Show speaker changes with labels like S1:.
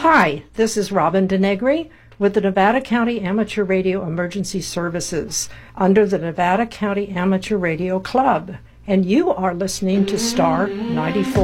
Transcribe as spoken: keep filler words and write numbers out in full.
S1: Hi, this is Robin Denegri with the Nevada County Amateur Radio Emergency Services under the Nevada County Amateur Radio Club, and you are listening to Star ninety-four.